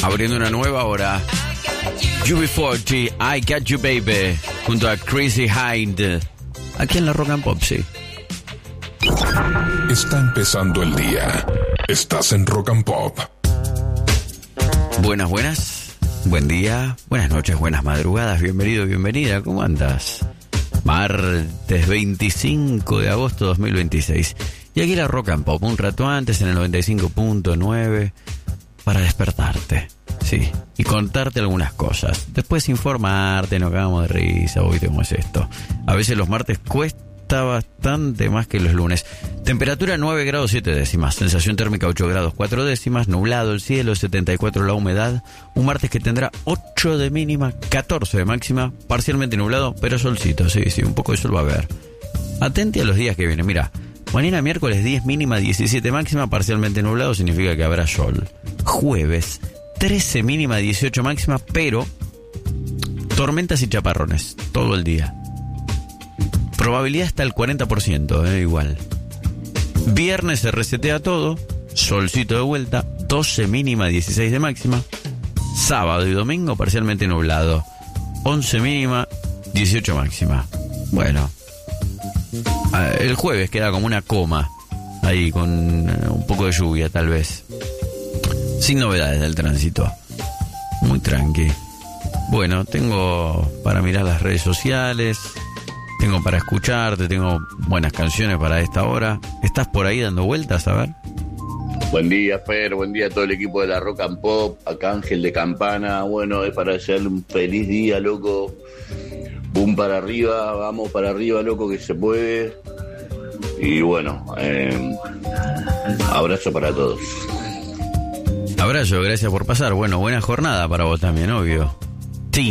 Abriendo una nueva hora. UB40, I Got You Baby, junto a Crazy Hind. Aquí en la Rock and Pop, sí. Está empezando el día. Estás en Rock and Pop. Buenas. Buen día, buenas noches, buenas madrugadas. Bienvenido, bienvenida. ¿Cómo andas? Martes 25 de agosto 2026. Y aquí la Rock and Pop, un rato antes en el 95.9 para despertarte, sí, y contarte algunas cosas. Después informarte, nos cagamos de risa, hoy cómo es esto. A veces los martes cuesta bastante más que los lunes. Temperatura 9 grados 7 décimas, sensación térmica 8 grados 4 décimas, nublado el cielo, 74 la humedad. Un martes que tendrá 8 de mínima, 14 de máxima, parcialmente nublado, pero solcito, sí, un poco de sol va a haber. Atente a los días que vienen, mira. Mañana miércoles 10 mínima, 17 máxima, parcialmente nublado, significa que habrá sol. Jueves 13 mínima, 18 máxima, pero tormentas y chaparrones todo el día. Probabilidad hasta el 40%, igual. Viernes se resetea todo, solcito de vuelta, 12 mínima, 16 de máxima. Sábado y domingo parcialmente nublado, 11 mínima, 18 máxima. Bueno, el jueves queda como una coma, ahí con un poco de lluvia tal vez. Sin novedades del tránsito, muy tranqui. Bueno, tengo para mirar las redes sociales, tengo para escucharte, tengo buenas canciones para esta hora. ¿Estás por ahí dando vueltas? A ver. Buen día, Fer, buen día a todo el equipo de la Rock and Pop, acá Ángel de Campana. Bueno, es para hacerle un feliz día, loco. Boom para arriba, vamos para arriba, loco, que se puede. Y bueno, abrazo para todos. Abrazo, gracias por pasar. Bueno, buena jornada para vos también, obvio. Sí.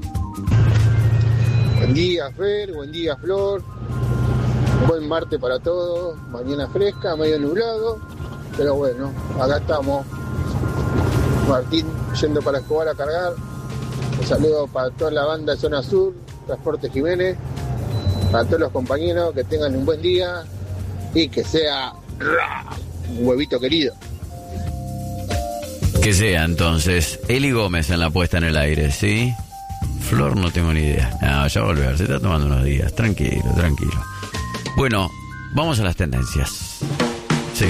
Buen día, Fer, buen día, Flor. Buen martes para todos. Mañana fresca, medio nublado. Pero bueno, acá estamos. Martín yendo para Escobar a cargar. Un saludo para toda la banda de Zona Sur, Transporte Jiménez. Para todos los compañeros, que tengan un buen día. Y que sea un huevito querido. Que sea entonces Eli Gómez en la puesta en el aire, ¿sí? Flor no tengo ni idea. No, ya va a volver, se está tomando unos días. Tranquilo. Bueno, vamos a las tendencias. Sí.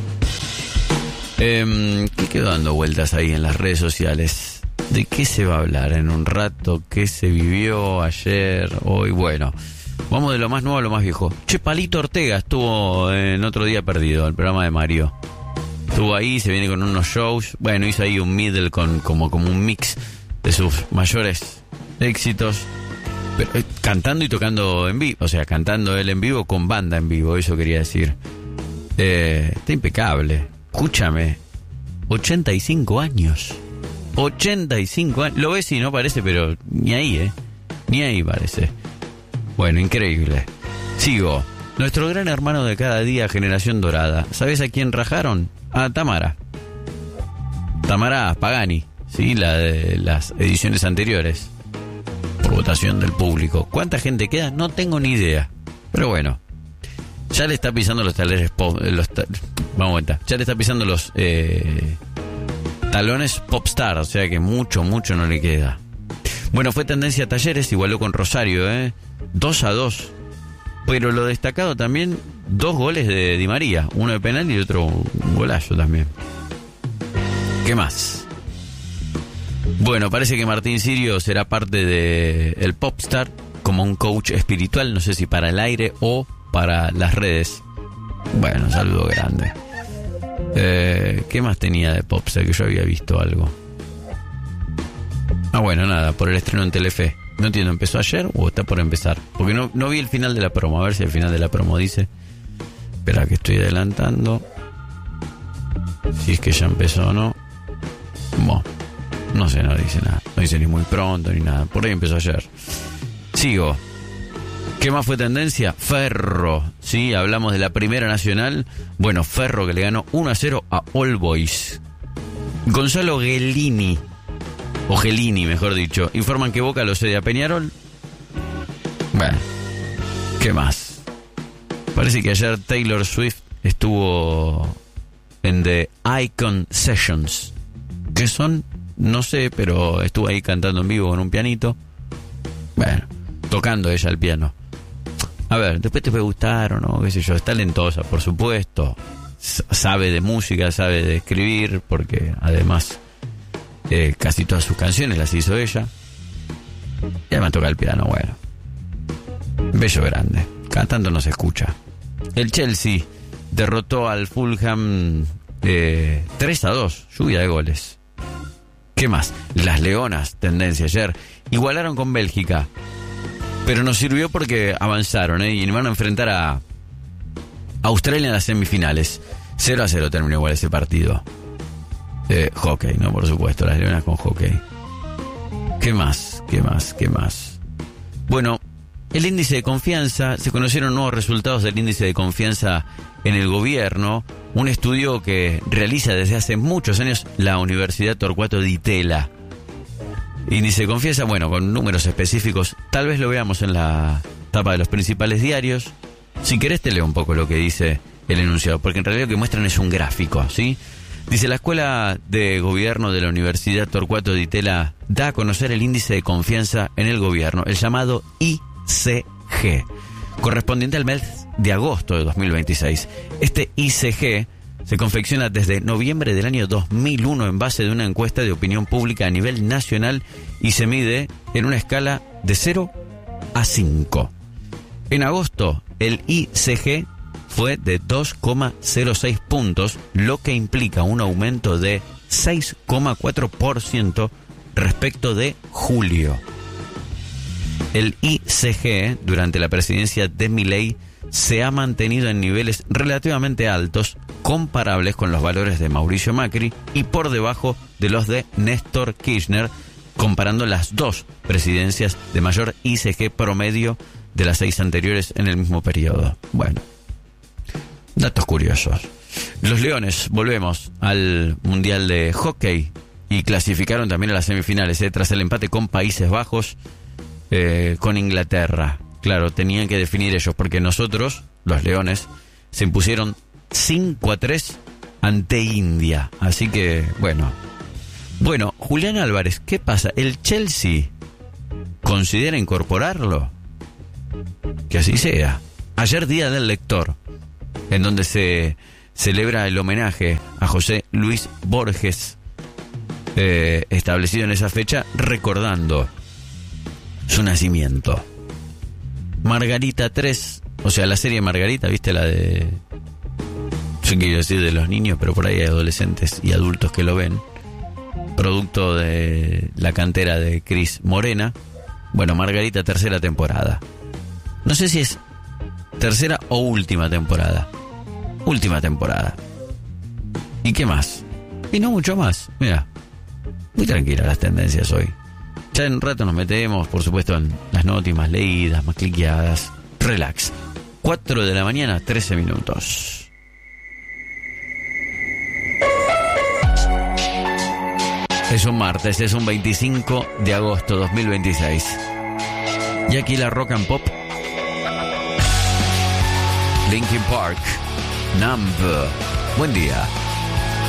¿Qué quedó dando vueltas ahí en las redes sociales? ¿De qué se va a hablar en un rato? ¿Qué se vivió ayer, hoy? Bueno, vamos de lo más nuevo a lo más viejo. Che, Palito Ortega estuvo en Otro Día Perdido, el programa de Mario. Estuvo ahí, se viene con unos shows. Bueno, hizo ahí un middle con como un mix de sus mayores éxitos. Pero, cantando y tocando en vivo. O sea, cantando él en vivo con banda en vivo, eso quería decir. Está impecable. Escúchame, 85 años. 85 años. Lo ves y no parece, pero ni ahí, Ni ahí parece. Bueno, increíble. Sigo. Nuestro gran hermano de cada día, Generación Dorada. ¿Sabes a quién rajaron? A Tamara Pagani, sí, la de las ediciones anteriores, por votación del público. ¿Cuánta gente queda? No tengo ni idea. Pero bueno, ya le está pisando los talones pop, ya le está pisando los talones popstar, o sea que mucho no le queda. Bueno, fue tendencia a Talleres, igualó con Rosario, 2-2. Pero lo destacado también, 2 goles de Di María, uno de penal y otro un golazo también. ¿Qué más? Bueno, parece que Martín Sirio será parte de el Popstar como un coach espiritual, no sé si para el aire o para las redes. Bueno, saludo grande. ¿Qué más tenía de Popstar? Que yo había visto algo. Bueno, nada, por el estreno en Telefe. No entiendo, ¿empezó ayer o está por empezar? Porque no vi el final de la promo. A ver si el final de la promo dice. Espera que estoy adelantando. Si es que ya empezó o no. Bueno, no sé, no dice nada. No dice ni muy pronto ni nada. Por ahí empezó ayer. Sigo. ¿Qué más fue tendencia? Ferro. Sí, hablamos de la Primera Nacional. Bueno, Ferro que le ganó 1-0 a All Boys. Gonzalo Gelini, o Gelini mejor dicho, informan que Boca lo cede a Peñarol. Bueno, ¿qué más? Parece que ayer Taylor Swift estuvo en The Icon Sessions. ¿Qué son? No sé, pero estuvo ahí cantando en vivo con un pianito. Bueno, tocando ella el piano. A ver, después te puede gustar o no, qué sé yo. Es talentosa, por supuesto. Sabe de música, sabe de escribir, porque además casi todas sus canciones las hizo ella. Y además toca el piano, bueno. Bello grande. Cantando no se escucha. El Chelsea derrotó al Fulham 3-2. Lluvia de goles. ¿Qué más? Las Leonas, tendencia ayer, igualaron con Bélgica. Pero nos sirvió porque avanzaron, y van a enfrentar a Australia en las semifinales. 0-0 terminó igual ese partido. Hockey, ¿no? Por supuesto, las Leonas con hockey. ¿Qué más? Bueno, el índice de confianza, se conocieron nuevos resultados del índice de confianza en el gobierno, un estudio que realiza desde hace muchos años la Universidad Torcuato Di Tella. Índice de confianza, bueno, con números específicos, tal vez lo veamos en la tapa de los principales diarios. Si querés te leo un poco lo que dice el enunciado, porque en realidad lo que muestran es un gráfico, ¿sí? Dice, la Escuela de Gobierno de la Universidad Torcuato Di Tella da a conocer el índice de confianza en el gobierno, el llamado ICG, correspondiente al mes de agosto de 2026. Este ICG se confecciona desde noviembre del año 2001 en base de una encuesta de opinión pública a nivel nacional y se mide en una escala de 0 a 5. En agosto, el ICG fue de 2,06 puntos, lo que implica un aumento de 6,4% respecto de julio. El ICG, durante la presidencia de Milei, se ha mantenido en niveles relativamente altos, comparables con los valores de Mauricio Macri y por debajo de los de Néstor Kirchner, comparando las dos presidencias de mayor ICG promedio de las 6 anteriores en el mismo periodo. Bueno, datos curiosos. Los Leones, volvemos al Mundial de Hockey, y clasificaron también a las semifinales, tras el empate con Países Bajos, con Inglaterra. Claro, tenían que definir ellos, porque nosotros, los Leones, se impusieron 5-3 ante India. Así que, bueno, Julián Álvarez, ¿qué pasa? ¿El Chelsea considera incorporarlo? Que así sea. Ayer, Día del Lector, en donde se celebra el homenaje a José Luis Borges, establecido en esa fecha, recordando su nacimiento. Margarita 3, o sea, la serie Margarita, ¿viste? La de... Yo quiero decir de los niños, pero por ahí hay adolescentes y adultos que lo ven. Producto de la cantera de Cris Morena. Bueno, Margarita, tercera temporada. No sé si es tercera o última temporada. Última temporada. ¿Y qué más? Y no mucho más. Mira, muy tranquila las tendencias hoy. Ya en un rato nos metemos, por supuesto, en las notas más leídas, más cliqueadas. Relax. 4 de la mañana, 13 minutos. Es un martes, es un 25 de agosto 2026. Y aquí la Rock and Pop. Linkin Park. Numb. Buen día.